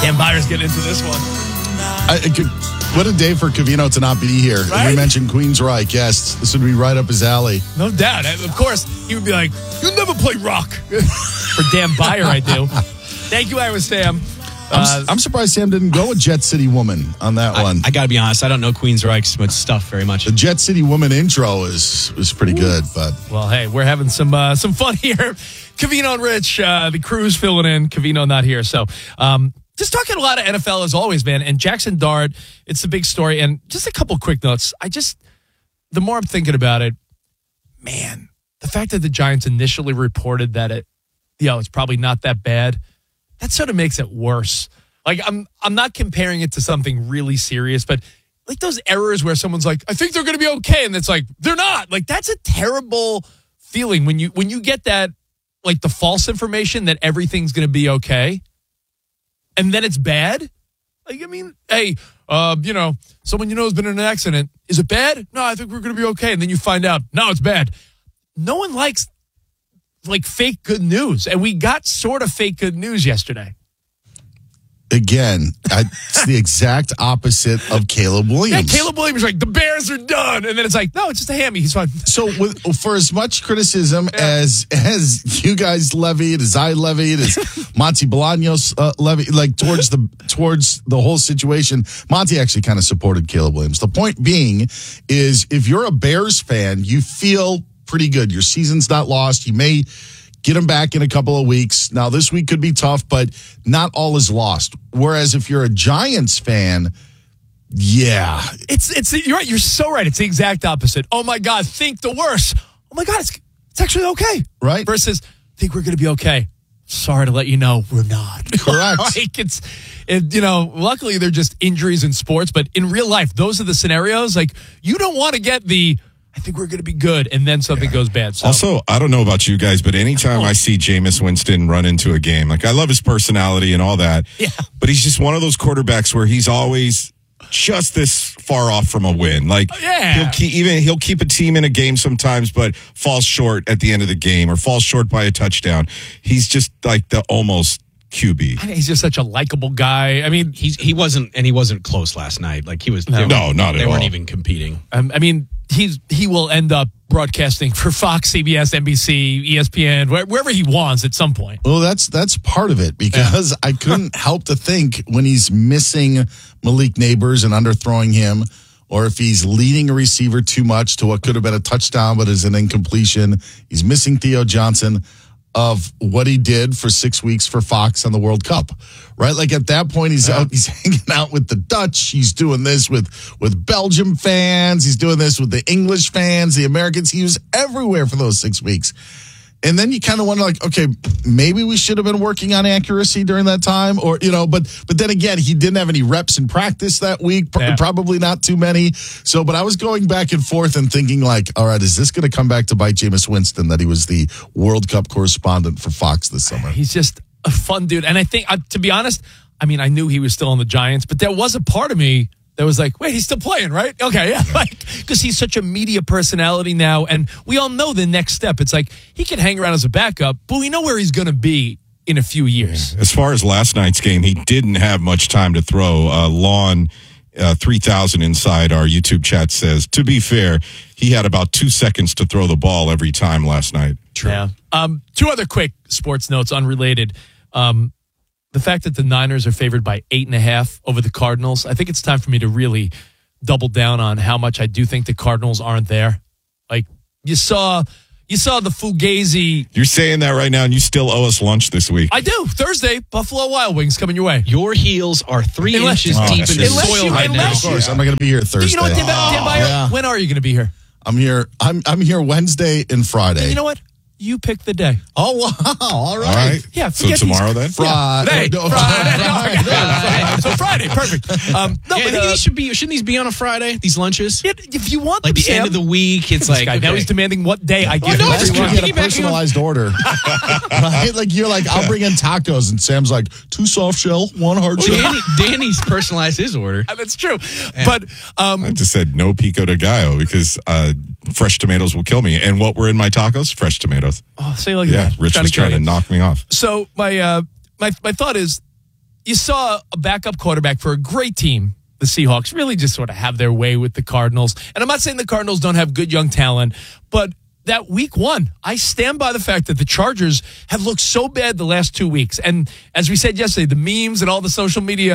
Dan Byers getting into this one. What a day for Covino to not be here. Right? We mentioned Queensryche. Yes, this would be right up his alley. No doubt. Of course, he would be like, "You never play rock." For Dan Byer, I do. Thank you, Iowa Sam. I'm surprised Sam didn't go with Jet City Woman on that one. I got to be honest. I don't know Queensryche's stuff very much. The Jet City Woman intro was pretty good, but Well, hey, we're having some fun here. Covino and Rich, the crew's filling in. Covino not here, so just talking a lot of NFL as always, man. And Jackson Dart, it's the big story. And just a couple quick notes. The more I'm thinking about it, man, the fact that the Giants initially reported that it's probably not that bad. That sort of makes it worse. Like, I'm not comparing it to something really serious, but like those errors where someone's like, I think they're going to be okay, and it's like they're not. Like, that's a terrible feeling when you get that, like, the false information that everything's going to be okay, and then it's bad. Like, I mean, hey, someone has been in an accident. Is it bad? No, I think we're going to be okay. And then you find out, no, it's bad. No one likes like fake good news, and we got sort of fake good news yesterday. again, it's the exact opposite of Caleb Williams. Yeah, Caleb Williams, like, the Bears are done. And then it's like, no, it's just a hammy. He's fine. So for as much criticism as you guys levied, as I levied, as Monty Bolaños levied, like towards the whole situation, Monty actually kind of supported Caleb Williams. The point being is if you're a Bears fan, you feel pretty good. Your season's not lost. You may get him back in a couple of weeks. Now, this week could be tough, but not all is lost. Whereas if you're a Giants fan, yeah. You're right. You're so right. It's the exact opposite. Oh, my God, think the worst. Oh, my God, it's actually okay. Right. Versus, think we're going to be okay. Sorry to let you know, we're not. Correct. Like luckily they're just injuries in sports, but in real life, those are the scenarios. Like, you don't want to get I think we're going to be good, and then something goes bad. So. Also, I don't know about you guys, but anytime I see Jameis Winston run into a game, like, I love his personality and all that. Yeah. But he's just one of those quarterbacks where he's always just this far off from a win. Like, yeah. he'll keep a team in a game sometimes, but falls short at the end of the game or falls short by a touchdown. He's just like the almost QB. He's just such a likable guy. I mean, he wasn't close last night. Like, he was. No, not at all. They weren't even competing. I mean, he will end up broadcasting for Fox, CBS, NBC, ESPN, wherever he wants at some point. Well, that's part of it, because I couldn't help to think when he's missing Malik Neighbors and underthrowing him, or if he's leading a receiver too much to what could have been a touchdown but is an incompletion. He's missing Theo Johnson, of what he did for 6 weeks for Fox on the World Cup, right? Like, at that point, he's hanging out with the Dutch. He's doing this with Belgium fans. He's doing this with the English fans, the Americans. He was everywhere for those 6 weeks. And then you kind of wonder, like, okay, maybe we should have been working on accuracy during that time, or, but then again, he didn't have any reps in practice that week, probably not too many. So, but I was going back and forth and thinking, like, all right, is this going to come back to bite Jameis Winston that he was the World Cup correspondent for Fox this summer? He's just a fun dude. And I think, to be honest, I mean, I knew he was still on the Giants, but there was a part of me that was like, wait, he's still playing, right? Okay, yeah. Because he's such a media personality now, and we all know the next step. It's like, he can hang around as a backup, but we know where he's going to be in a few years. As far as last night's game, he didn't have much time to throw. Lawn 3000 inside our YouTube chat says, to be fair, he had about 2 seconds to throw the ball every time last night. True. Yeah. Two other quick sports notes, unrelated. The fact that the Niners are favored by 8.5 over the Cardinals, I think it's time for me to really double down on how much I do think the Cardinals aren't there. Like, you saw the Fugazi. You're saying that right now, and you still owe us lunch this week. I do. Thursday, Buffalo Wild Wings coming your way. Your heels are 3 inches deep in the soil right now. Of course, I'm not going to be here Thursday. You know what, Dan Byer? When are you going to be here? I'm here Wednesday and Friday. You know what? You pick the day. Oh, wow. All right. Yeah. So tomorrow then? Friday. Friday. So Friday. Perfect. Shouldn't these be on a Friday, these lunches? Yeah, if you want like them, the end of the week, it's like, okay. Now he's demanding what day I give. You get a personalized order. Right? Like, you're like, I'll bring in tacos, and Sam's like, 2 soft shell, 1 hard shell. Danny's personalized his order. That's true. Yeah. But I just said no pico de gallo because fresh tomatoes will kill me. And what were in my tacos? Fresh tomatoes. Oh, say like that. Rich was trying to knock me off. So my thought is, you saw a backup quarterback for a great team, the Seahawks, really just sort of have their way with the Cardinals. And I'm not saying the Cardinals don't have good young talent, but that week one, I stand by the fact that the Chargers have looked so bad the last 2 weeks. And as we said yesterday, the memes and all the social media,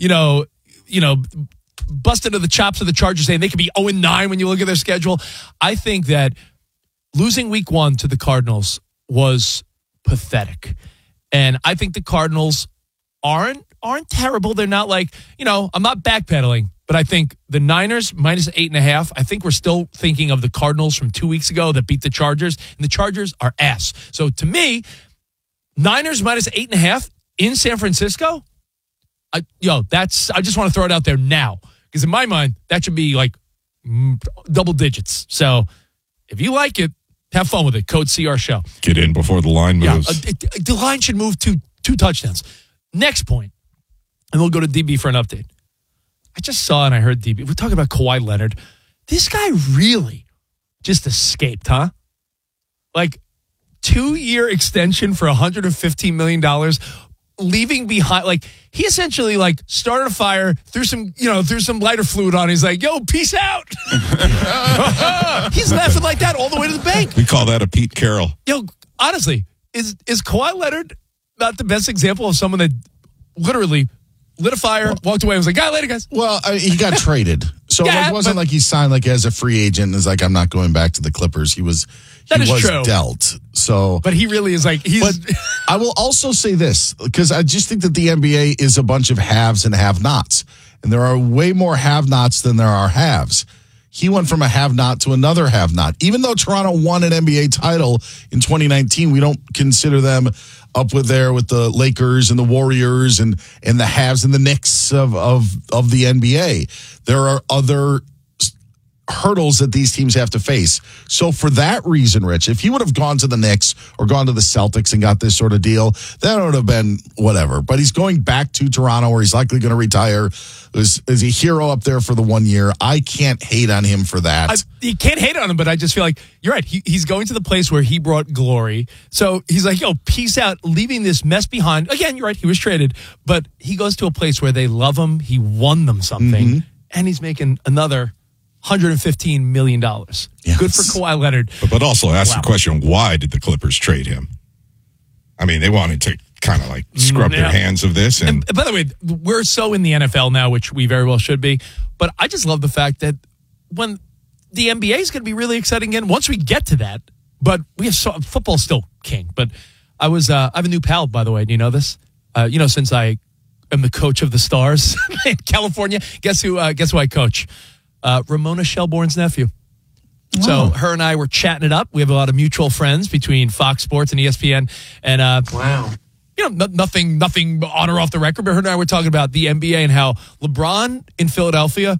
busted to the chops of the Chargers saying they could be 0-9 when you look at their schedule. I think that losing week one to the Cardinals was pathetic. And I think the Cardinals aren't terrible. They're not like, I'm not backpedaling, but I think the Niners minus 8.5, I think we're still thinking of the Cardinals from 2 weeks ago that beat the Chargers, and the Chargers are ass. So to me, Niners minus 8.5 in San Francisco, I just want to throw it out there now, because in my mind, that should be like double digits. So if you like it, have fun with it. Code CR Show. Get in before the line moves. The line should move to 2 touchdowns. Next point, and we'll go to DB for an update. I just saw and I heard DB. We're talking about Kawhi Leonard. This guy really just escaped, huh? Like 2-year extension for $115 million, leaving behind. Like he essentially started a fire, threw some lighter fluid on. He's like, "Yo, peace out." He's laughing like that all the way to the bank. We call that a Pete Carroll. Yo, honestly, is Kawhi Leonard not the best example of someone that literally lit a fire, walked away, and was like, later, guys. Well, he got traded. So it wasn't like he signed as a free agent and is like, I'm not going back to the Clippers. He was true. Dealt. So, but he really is But I will also say this, because I just think that the NBA is a bunch of haves and have-nots. And there are way more have-nots than there are haves. He went from a have-not to another have-not. Even though Toronto won an NBA title in 2019, we don't consider them up with the Lakers and the Warriors and the haves and the Knicks of the NBA. There are other hurdles that these teams have to face. So for that reason, Rich, if he would have gone to the Knicks or gone to the Celtics and got this sort of deal, that would have been whatever. But he's going back to Toronto, where he's likely going to retire. Is a hero up there for the 1 year. I can't hate on him for that. You can't hate on him, but I just feel like you're right. He's going to the place where he brought glory. So he's like, yo, peace out, leaving this mess behind. Again, you're right. He was traded, but he goes to a place where they love him. He won them something, and he's making another $115 million. Yes. Good for Kawhi Leonard. But also ask the question, why did the Clippers trade him? I mean, they wanted to kind of scrub their hands of this. And by the way, we're so in the NFL now, which we very well should be. But I just love the fact that when the NBA is going to be really exciting again, once we get to that, but we have football still king. But I have a new pal, by the way. Do you know this? Since I am the coach of the Stars in California, guess who I coach? Ramona Shelbourne's nephew. Wow. So her and I were chatting it up. We have a lot of mutual friends between Fox Sports and ESPN. And wow, nothing on or off the record. But her and I were talking about the NBA and how LeBron in Philadelphia,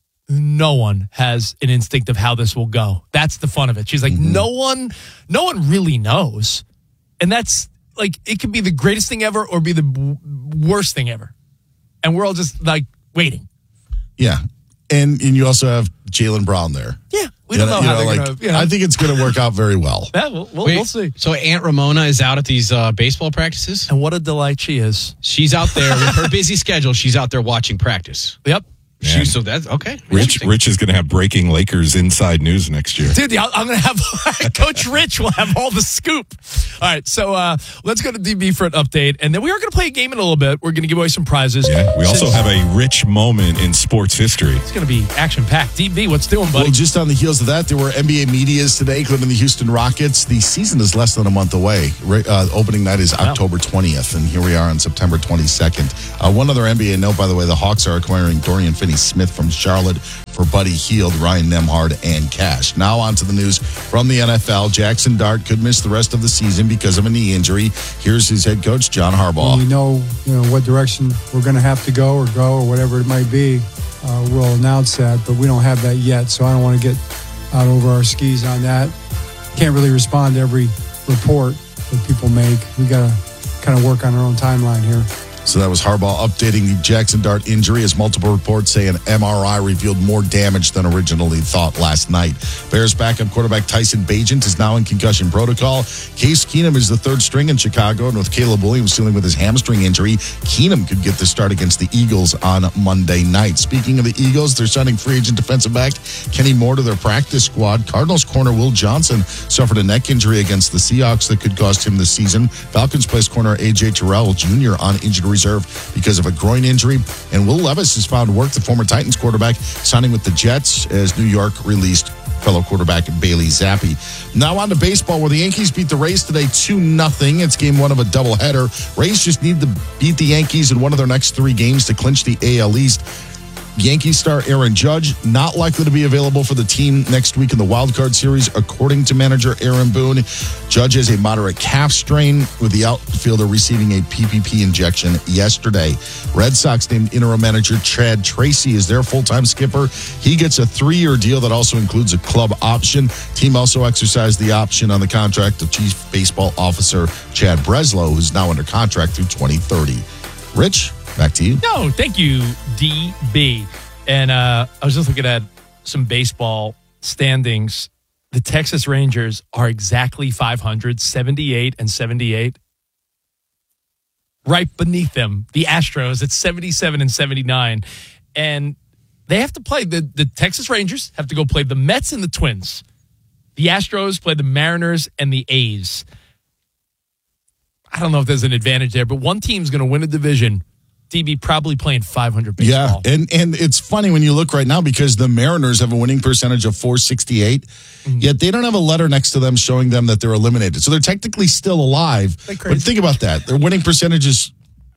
no one has an instinct of how this will go. That's the fun of it. She's like, no one really knows, and that's it could be the greatest thing ever or be the worst thing ever, and we're all just waiting. Yeah. And you also have Jaylen Brown there. Yeah. We don't know how they're going to. I think it's going to work out very well. Yeah, we'll see. So Aunt Ramona is out at these baseball practices? And what a delight she is. She's out there with her busy schedule. She's out there watching practice. Yep. So that's okay. Rich is going to have breaking Lakers inside news next year. Dude, I'm going to have Coach Rich will have all the scoop. All right, so let's go to DB for an update, and then we are going to play a game in a little bit. We're going to give away some prizes. Yeah, we also have a rich moment in sports history. It's going to be action-packed. DB, what's doing, buddy? Well, just on the heels of that, there were NBA medias today, including the Houston Rockets. The season is less than a month away. Opening night is October 20th, and here we are on September 22nd. One other NBA note, by the way, the Hawks are acquiring Dorian Finney-Smith from Charlotte for Buddy Hield, Ryan Nembhard, and Cash. Now on to the news from the NFL. Jackson Dart could miss the rest of the season because of a knee injury. Here's his head coach, John Harbaugh. When we know, what direction we're going to have to go or whatever it might be. We'll announce that, but we don't have that yet, so I don't want to get out over our skis on that. Can't really respond to every report that people make. We got to kind of work on our own timeline here. So that was Harbaugh updating the Jackson Dart injury as multiple reports say an MRI revealed more damage than originally thought last night. Bears backup quarterback Tyson Bagent is now in concussion protocol. Case Keenum is the third string in Chicago, and with Caleb Williams dealing with his hamstring injury, Keenum could get the start against the Eagles on Monday night. Speaking of the Eagles, they're signing free agent defensive back Kenny Moore to their practice squad. Cardinals corner Will Johnson suffered a neck injury against the Seahawks that could cost him the season. Falcons placed corner A.J. Terrell Jr. on injured reserve because of a groin injury. And Will Levis has found work, the former Titans quarterback, signing with the Jets as New York released fellow quarterback Bailey Zappi. Now on to baseball, where the Yankees beat the Rays today 2-0. It's game one of a doubleheader. Rays just need to beat the Yankees in one of their next three games to clinch the AL East. Yankees star Aaron Judge not likely to be available for the team next week in the wild card series, according to manager Aaron Boone. Judge has a moderate calf strain, with the outfielder receiving a PPP injection yesterday. Red Sox named interim manager Chad Tracy as their full-time skipper. He gets a 3-year deal that also includes a club option. Team also exercised the option on the contract of Chief Baseball Officer Chad Breslow, who's now under contract through 2030. Rich, back to you. No, thank you, DB. And I was just looking at some baseball standings. The Texas Rangers are exactly 500, 78 and 78. Right beneath them, the Astros at 77 and 79. And they have to play, the Texas Rangers have to go play the Mets and the Twins. The Astros play the Mariners and the A's. I don't know if there's an advantage there, but one team's going to win a division. DB probably playing 500 baseball. Yeah, and it's funny when you look right now because the Mariners have a winning percentage of .468, yet they don't have a letter next to them showing them that they're eliminated. So they're technically still alive. But think about that. Their winning percentage is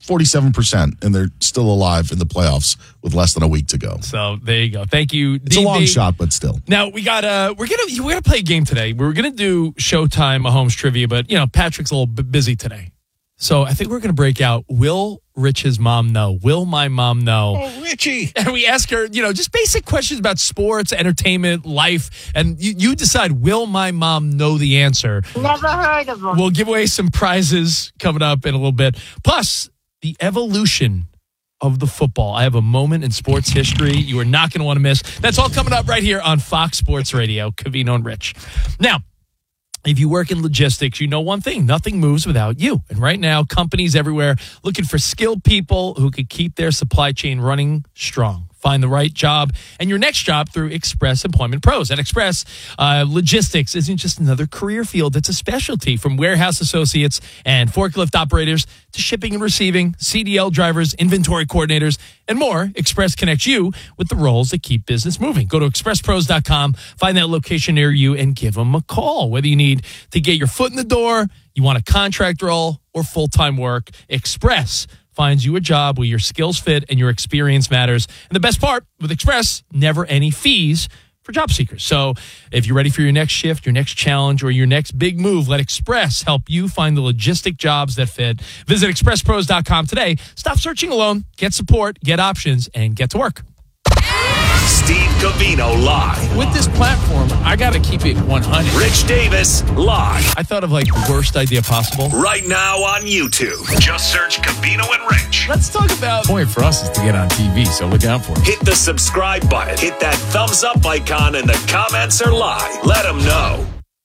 47%, and they're still alive in the playoffs with less than a week to go. So there you go. Thank you, DB. It's a long shot, but still. Now we're gonna play a game today. We're gonna do Showtime Mahomes trivia, but Patrick's a little bit busy today. So I think we're going to break out, will Rich's mom know? Will my mom know? Oh, Richie. And we ask her, just basic questions about sports, entertainment, life. And you decide, will my mom know the answer? Never heard of them. We'll give away some prizes coming up in a little bit. Plus, the evolution of the football. I have a moment in sports history you are not going to want to miss. That's all coming up right here on Fox Sports Radio, Covino and Rich. Now, if you work in logistics, you know one thing, nothing moves without you. And right now, companies everywhere looking for skilled people who could keep their supply chain running strong. Find the right job and your next job through Express Employment Pros. At Express, logistics isn't just another career field. It's a specialty, from warehouse associates and forklift operators to shipping and receiving, CDL drivers, inventory coordinators, and more. Express connects you with the roles that keep business moving. Go to expresspros.com, find that location near you, and give them a call. Whether you need to get your foot in the door, you want a contract role, or full-time work, Express finds you a job where your skills fit and your experience matters. And the best part, with Express, never any fees for job seekers. So if you're ready for your next shift, your next challenge, or your next big move, let Express help you find the logistic jobs that fit. Visit expresspros.com today. Stop searching alone. Get support, get options, and get to work. Steve Covino live. With this platform, I got to keep it 100. Rich Davis live. I thought of the worst idea possible. Right now on YouTube. Just search Covino and Rich. Let's talk about... The point for us is to get on TV, so look out for it. Hit the subscribe button. Hit that thumbs up icon, and the comments are live. Let them know.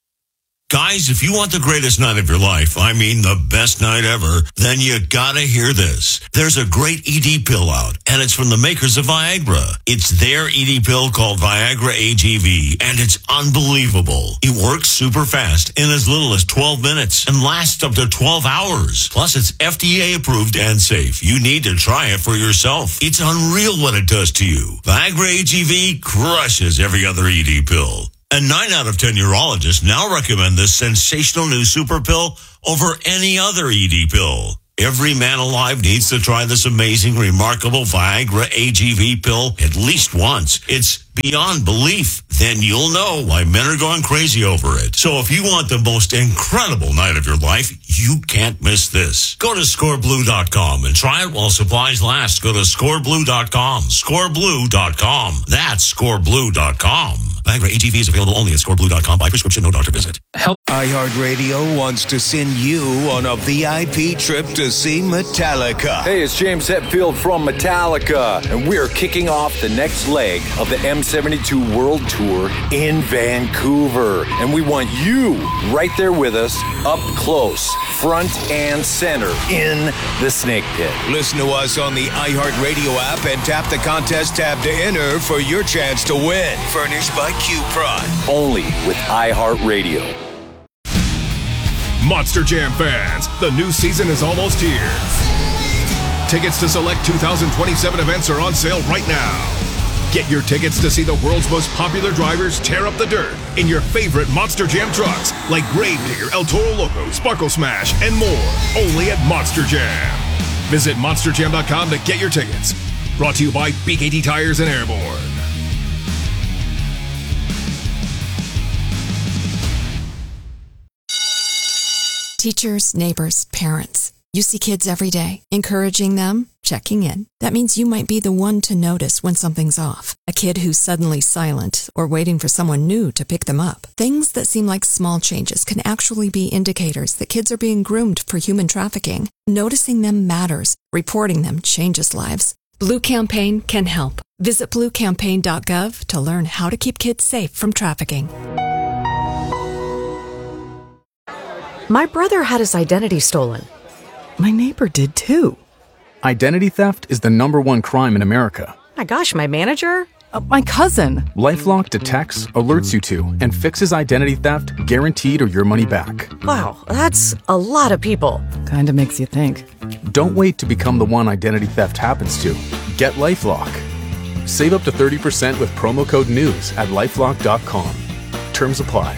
Guys, if you want the greatest night of your life, I mean the best night ever, then you gotta hear this. There's a great ED pill out, and it's from the makers of Viagra. It's their ED pill called Viagra AGV, and it's unbelievable. It works super fast in as little as 12 minutes and lasts up to 12 hours. Plus, it's FDA approved and safe. You need to try it for yourself. It's unreal what it does to you. Viagra AGV crushes every other ED pill. And 9 out of 10 urologists now recommend this sensational new super pill over any other ED pill. Every man alive needs to try this amazing, remarkable Viagra AGV pill at least once. It's beyond belief. Then you'll know why men are going crazy over it. So if you want the most incredible night of your life, you can't miss this. Go to scoreblue.com and try it while supplies last. Go to scoreblue.com. Scoreblue.com. That's scoreblue.com. Viagra AGV is available only at scoreblue.com by prescription, no doctor visit. iHeartRadio wants to send you on a VIP trip to see Metallica. Hey, it's James Hetfield from Metallica, and we're kicking off the next leg of the M72 World Tour in Vancouver. And we want you right there with us, up close, front and center, in the Snake Pit. Listen to us on the iHeartRadio app and tap the contest tab to enter for your chance to win. Furnished by Q-Prime. Only with iHeartRadio. Monster Jam fans, the new season is almost here. Tickets to select 2027 events are on sale right now. Get your tickets to see the world's most popular drivers tear up the dirt in your favorite Monster Jam trucks like Gravedigger, El Toro Loco, Sparkle Smash, and more. Only at Monster Jam. Visit monsterjam.com to get your tickets. Brought to you by BKT Tires and Airborne. Teachers, neighbors, parents. You see kids every day. Encouraging them, checking in. That means you might be the one to notice when something's off. A kid who's suddenly silent or waiting for someone new to pick them up. Things that seem like small changes can actually be indicators that kids are being groomed for human trafficking. Noticing them matters. Reporting them changes lives. Blue Campaign can help. Visit bluecampaign.gov to learn how to keep kids safe from trafficking. My brother had his identity stolen. My neighbor did too. Identity theft is the #1 crime in America. My gosh, my manager? My cousin. LifeLock detects, alerts you to, and fixes identity theft guaranteed or your money back. Wow, that's a lot of people. Kinda makes you think. Don't wait to become the one identity theft happens to. Get LifeLock. Save up to 30% with promo code NEWS at LifeLock.com. Terms apply.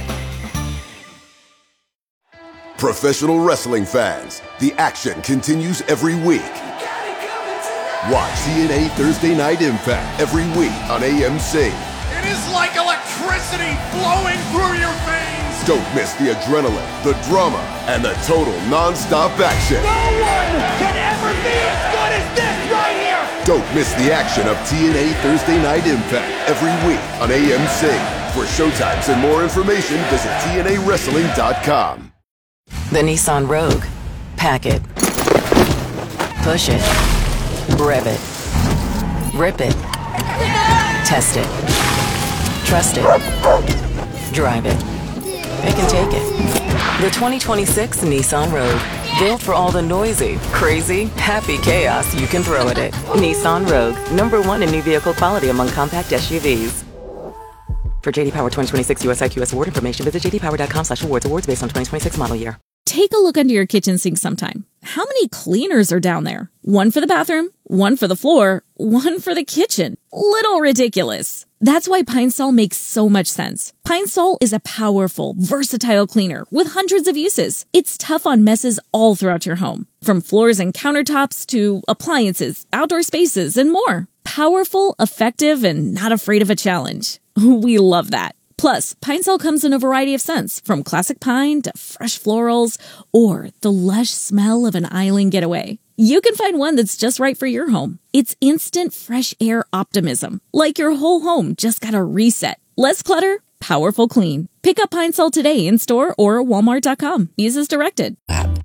Professional wrestling fans, the action continues every week. Watch TNA Thursday Night Impact every week on AMC. It is like electricity flowing through your veins. Don't miss the adrenaline, the drama, and the total non-stop action. No one can ever be as good as this right here. Don't miss the action of TNA Thursday Night Impact every week on AMC. For showtimes and more information, visit TNAWrestling.com. The Nissan Rogue. Pack it. Push it. Rev it. Rip it. Test it. Trust it. Drive it. Pick and take it. The 2026 Nissan Rogue. Built for all the noisy, crazy, happy chaos you can throw at it. Nissan Rogue. #1 in new vehicle quality among compact SUVs. For JD Power 2026 US IQS award information, visit jdpower.com/awards. Awards based on 2026 model year. Take a look under your kitchen sink sometime. How many cleaners are down there? One for the bathroom, one for the floor, one for the kitchen. Little ridiculous. That's why Pine Sol makes so much sense. Pine Sol is a powerful, versatile cleaner with hundreds of uses. It's tough on messes all throughout your home, from floors and countertops to appliances, outdoor spaces, and more. Powerful, effective, and not afraid of a challenge. We love that. Plus, Pine Sol comes in a variety of scents, from classic pine to fresh florals, or the lush smell of an island getaway. You can find one that's just right for your home. It's instant fresh air optimism, like your whole home just got a reset. Less clutter, powerful clean. Pick up Pine Sol today in store or walmart.com. Use as directed.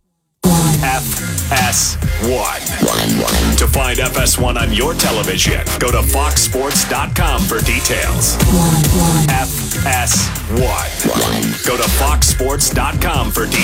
FS1. To find FS1 on your television, go to foxsports.com for details. FS1. Go to foxsports.com for details.